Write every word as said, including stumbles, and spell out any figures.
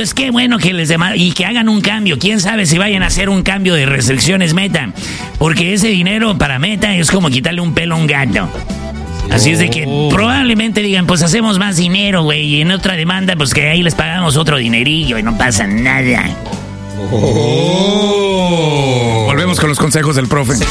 Entonces, qué bueno que les demás y que hagan un cambio. Quién sabe si vayan a hacer un cambio de restricciones Meta. Porque ese dinero para Meta es como quitarle un pelo a un gato. Así es de que probablemente digan, pues hacemos más dinero, güey. Y en otra demanda, pues que ahí les pagamos otro dinerillo y no pasa nada. Oh. Volvemos con los consejos del profe.